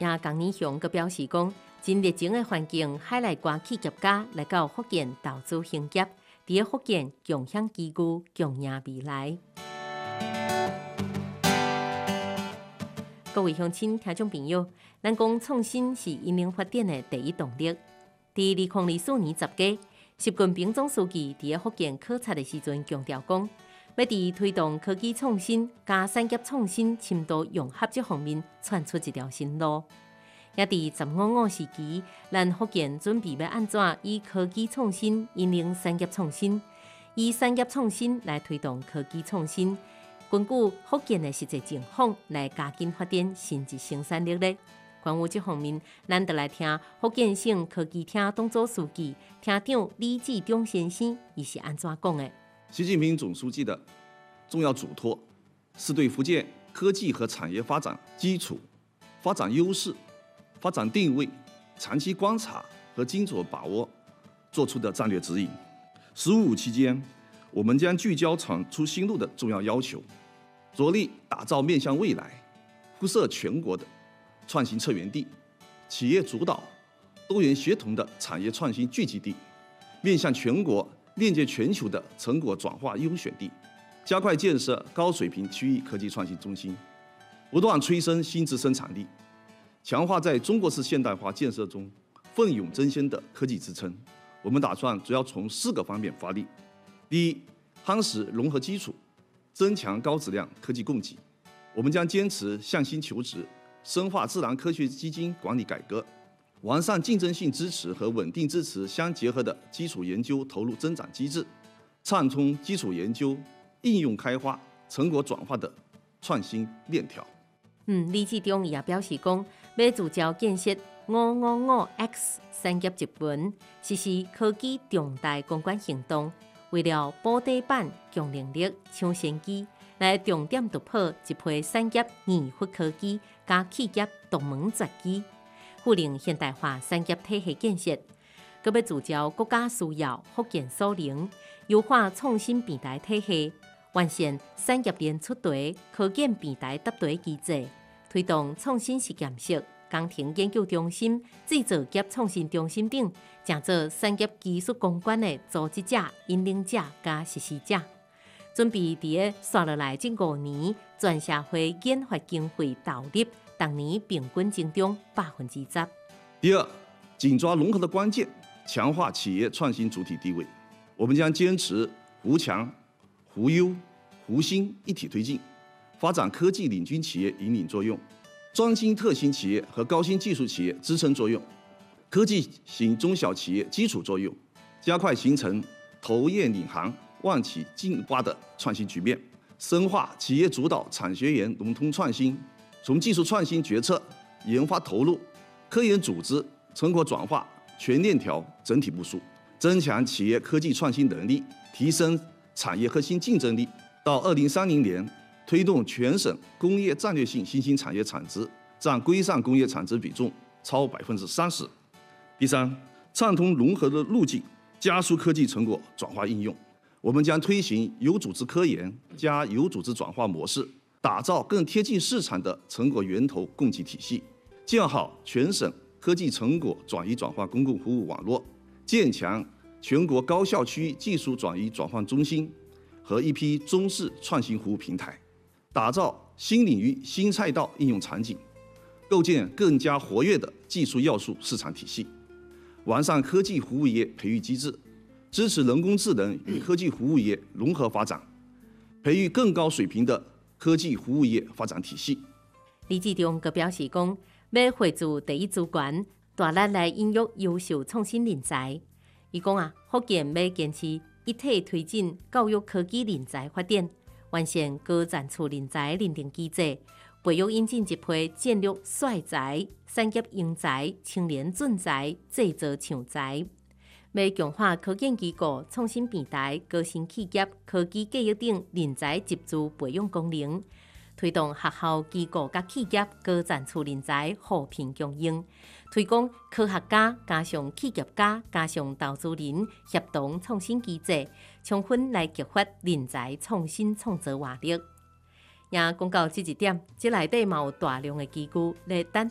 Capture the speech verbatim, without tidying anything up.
也江义雄佮表示讲，真热情的环境，海内外企业家来到福建投资兴业，伫福建共享机遇，共赢未来。各位乡亲、听众朋友，咱讲创新是引领发展的第一动力。伫二零二四年十月，习近平总书记伫福建考察的时阵强调讲，要伫推动科技创新、加产业创新深度融合这方面窜出一条新路。也伫十五五时期，咱福建准备要安怎以科技创新引领产业创新，以产业创新来推动科技创新，根据福建的实际情况来加紧发展新质生产力呢？关于这方面，咱就来听福建省科技厅党组书记、厅长李志忠先生，伊是安怎讲的？ 习近平总书记的重要嘱托，是对福建科技和产业发展基础、发展优势、发展定位、长期观察和精准把握作出的战略指引。“十五五”期间，我们将聚焦闯出新路的重要要求，着力打造面向未来、辐射全国的创新策源地，企业主导、多元协同的产业创新聚集地，面向全国、链接全球的成果转化优选地，加快建设高水平区域科技创新中心，不断催生新质生产力，强化在中国式现代化建设中奋勇争先的科技支撑。我们打算主要从四个方面发力：第一，夯实融合基础，增强高质量科技供给。我们将坚持向新求职，深化自然科学基金管理改革，完善竞争性支持和稳定支持相结合的基础研究投入增长机制，畅通基础研究、应用开发、成果转化的创新链条。 嗯，李志忠也表示讲，要聚焦建设五五五 X 产业集群，实施科技重大攻关行动，为了保底板、强能力、抢先机，来重点突破一批产业研发科技加企业独门绝技，呼应现代化产业体系建设。佮要聚焦国家需要、福建所能，优化创新平台体系，完善产业链出台、科研平台搭台机制，推动创新实验室、工程研究中心、制造业创新中心等，成做产业技术攻关的组织者、引领者加实施者。准备伫个刷落来这五年，全社会研发经费投入，当年平均增长百分之十。 第二，紧抓融合的关键，强化企业创新主体地位。我们将坚持扶强、扶优、扶新一体推进，发展科技领军企业引领作用，专精特新企业和高新技术企业支撑作用，科技型中小企业基础作用，加快形成投业领航、万企竞挖的创新局面，深化企业主导产学研融通创新，从技术创新决策、研发投入、科研组织、成果转化全链条整体部署，增强企业科技创新能力，提升产业核心竞争力。到二零三零年，推动全省工业战略性新兴产业产值占规上工业产值比重超百分之三十。第三，畅通融合的路径，加速科技成果转化应用。我们将推行有组织科研加有组织转化模式，打造更贴近市场的成果源头供给体系，建好全省科技成果转移转化公共服务网络，建强全国高校区技术转移转换中心和一批中式创新服务平台，打造新领域新赛道应用场景，构建更加活跃的技术要素市场体系，完善科技服务业培育机制，支持人工智能与科技服务业融合发展，培育更高水平的科技服务业发展体系。 李志忠则表示讲，要汇聚第一资源，大力来引育优秀创新人才。伊讲啊，福建要坚持一体推进教育科技人才发展，完善高产出人才认定机制，培育引进一批建立帅才、产业英才、青年俊才、制造强才。要强化科研机构、创新平台、高新企业、科技教育等人才集资培养功能，推动学校、机构甲企业高产出人才互聘共用，推广科学家加上企业家加上投资人协同创新机制，充分来激发人才创新创造活力。也讲到这一点，这内底嘛有大量的机构来等